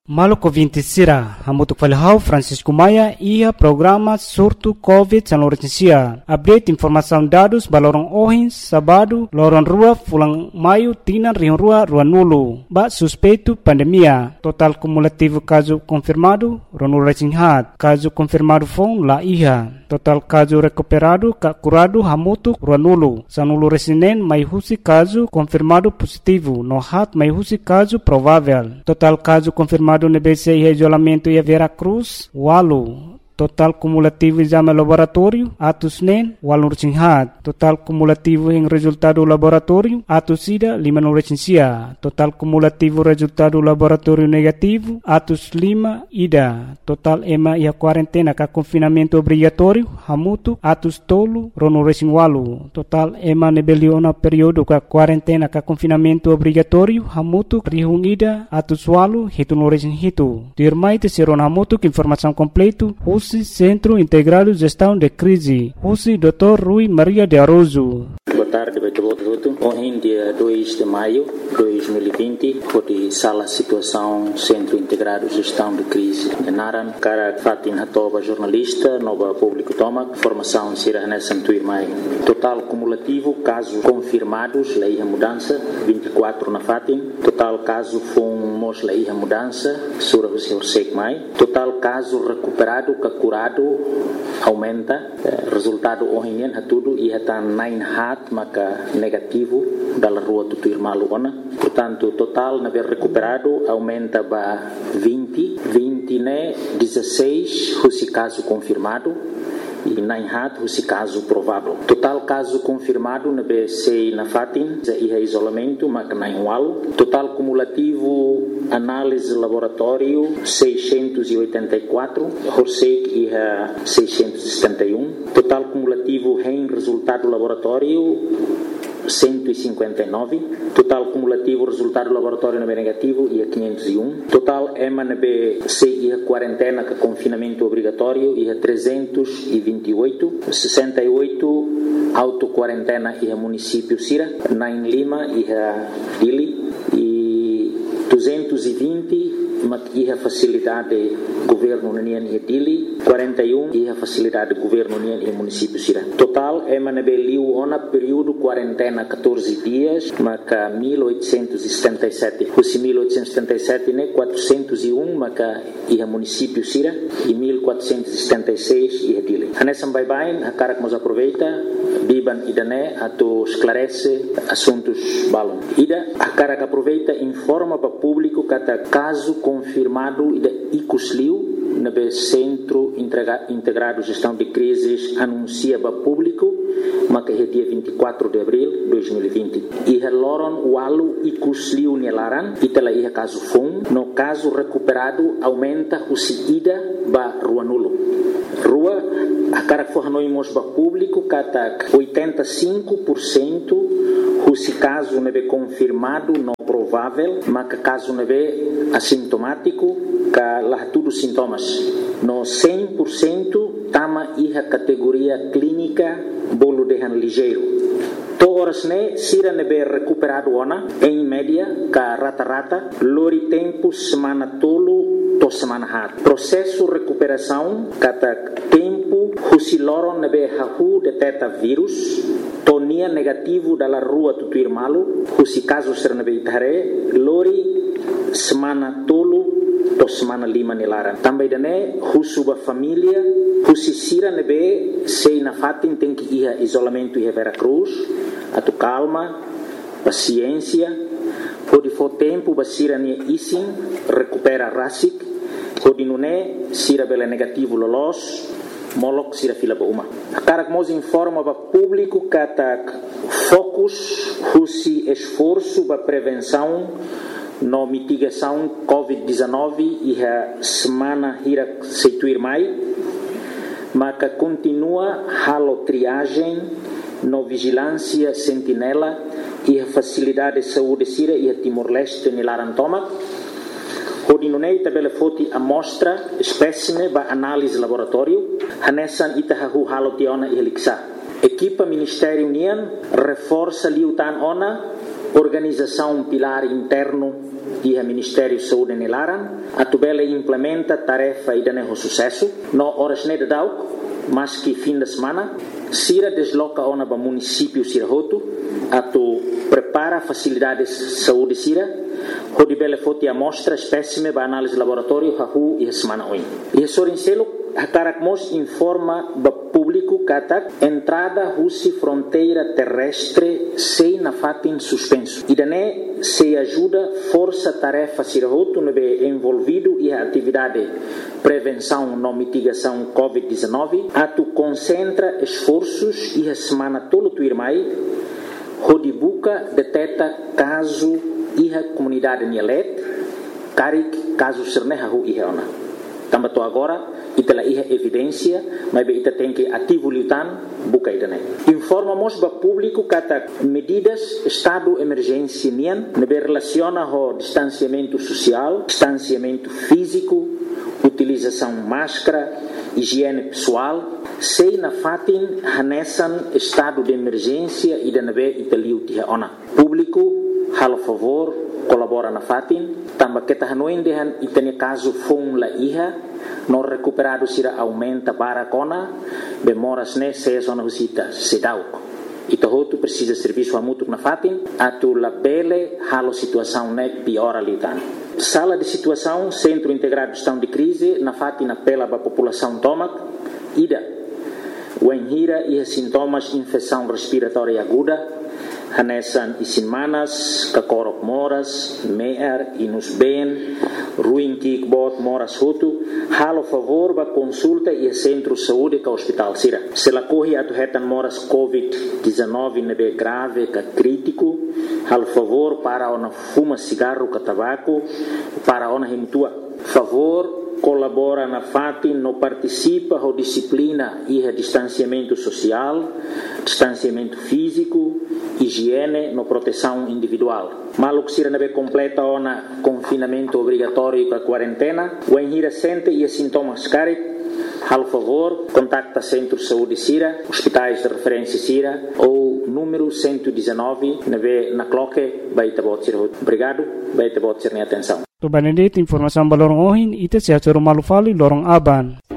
Maluco 20 Sira, Hamutuk Falhau, Francisco Maia, ia programa surto COVID-19. Update informação dados balorong Ohins, sábado, lorong rua, fulang Maio, Tina, Rio Rua, Rua Nulo. Ba suspeito pandemia. Total cumulativo caso confirmado, Ronul Resinhat. Caso confirmado fong la iha. Total caso recuperado, curado, Hamutuk, Rua Nulo. Sanulu Resinen, Maihusi caso confirmado positivo. Nohat, Maihusi caso provável. Total caso confirmado no BC e isolamento e Vera Cruz, Walu. Total cumulativo exame laboratório, atos NEN, Walu Rechinhat. Total cumulativo em resultado laboratório, atos IDA, Lima no Rechincia. Total cumulativo resultado laboratório negativo, atos Lima, IDA. Total EMA e a quarentena com confinamento obrigatório, Hamutu, atos Tolo, Rono Rechin Walu. Total EMA nebeliona período com quarentena com confinamento obrigatório, Hamutu, Rihung IDA, atos Walu, Hitu no Rechin Hitu. Dirmai te seron Hamutu, informação completo, Centro Integrado de Gestão de Crise. Rússi Dr. Rui Maria de Aroso. Boa tarde, hoje dia 2 de maio de 2020, foi sala situação Centro Integrado de Gestão de Crise de Naran, cara Fatin Hatoba, jornalista, nova público toma, formação Sira Hanessan Tuirmai. Total cumulativo, casos confirmados, lei a mudança, 24 na Fatin. Total caso fomos lei a mudança, Sura Hussein Mai. Total caso recuperado, curado, aumenta, resultado hoje tudo e está 9 hat, maka negativo da rua Tutuirmalu ona. Portanto, total na recuperado aumenta para 20 né 16 esse caso confirmado e 9 hat esse caso provável. Total caso confirmado na BC na Fatin e isolamento maka 9 wal. Total cumulativo análise laboratório 684, Horsek e 671. Total cumulativo em resultado laboratório 159. Total cumulativo resultado laboratório negativo e 501. Total EMA-NB e a quarentena com confinamento obrigatório e 328. 68 auto-quarentena e a município Sira. 9 Lima e a Dili. E 220 e a facilidade governo União e Dili, 41 e a facilidade governo União e município Sira. Total é manabeliu ona período quarentena 14 dias, maca 1877. Os 1877 né 401 maca e a município Sira e 1476 e a Dili. Anessa bye a cara que nos aproveita biban idane ato esclarece assuntos balon. Ida a cara que aproveita informa para público kata caso confirmado ida icusliu na Centro Integrado de Gestão de Crises anuncia para público mas é dia 24 de abril de 2020 e loron walu icusliu nelaran itala ia caso fun no caso recuperado aumenta o ida ba rua nulo rua a cara que for noimos para público kata 85% esse caso nebe confirmado não provável, mas caso nebe assintomático, que lá tudo sintomas. No 100% tama iha categoria clínica bolo dehan ligeiro. Toras ne sira nebe recuperado ona em média ka rata-rata lori tempo semana tolo to semana hat. Processo recuperação kata tempo husiloron nebe hahu detecta vírus tonia negativo dalla rua Tutuirmalu husi caso ser nebe itare lori semana tolo to semana lima nilara. Também dane husuba família husi sira nebe sei na Fatin tem que ir isolamento e Vera Cruz atu calma paciência pode for tempo basira ne isin recupera rasik pode nune sira bela negativo lolos molok sira fila ba uma cara que nos informa para público kata focus husi esforço para prevenção no mitigação COVID-19 e a semana hira seituir mai maka continua halo triagem no vigilância sentinela e a facilidade de saúde sira e a Timor-Leste nilarantoma Hodinunei tabela foti amostra espécime ba análise laboratório hanessan itahahu halo tiona e heliksa equipa Ministério União reforça liutan ona organização pilar interno e o Ministério da Saúde nelaran, a tubela implementa tarefa e dane sucesso, no horas ne de mas que fim de semana, Sira desloca ona para município Sirahoto, a tu prepara facilidades de saúde Sira, onde bele foti amostra espécime para análise laboratório hahu e semana oi. E sorincelo Hakarakmos informa ba público katak entrada husi fronteira terrestre sem na fatin suspenso. E dané se ajuda força tarefa Sirahoto no envolvido e a atividade prevenção e mitigação COVID-19 a tu concentra esforços e a semana todo tu irmai onde buca detecta caso e a comunidade Nielet carik caso sernehahu e ona. Também tô agora e pela evidência, mas ita tem que ativo lutan buka idane. Informamos para público que medidas estado emergência nian nebe relaciona ho distanciamento social, distanciamento físico, utilização máscara, higiene pessoal, sei na fatin hanesan estado de emergência e nebe italiu tia ona. Público halo favor colabora na fatin, também que tahanoin dehan itane caso fon la iha no recuperado sira aumenta para cona bemoras ne se zona visita sedauco e tu precisa serviço a mútuo na fatin a tu la bele halo situação ne piora litan sala de situação centro integrado de gestão de crise na fatin apela para a população tomac ida o enhira e sintomas infecção respiratória aguda hanesan isinmanas, kakorok moras, meer, inus ben, ruim kikbot moras hutu, halo favor ba consulta e centro de saúde ka hospital sira. Se la corre atu hetan moras COVID-19 nebe grave ka crítico, halo favor para ona fuma cigarro ka tabaco, para ona himtua. Favor colabora na FATI, no participa a disciplina e a distanciamento social, distanciamento físico, higiene, no proteção individual. Maluk sira nebe completa ona confinamento obrigatório com a quarentena, o enhira sente e sintomas carik, al favor, contacta Centro de Saúde Sira, hospitais de referência Sira ou número 119 na cloque, baita bot sira. Obrigado, baita bot sira atenção. To Benedict informação balorong ohin ite sia malu fali lorong aban.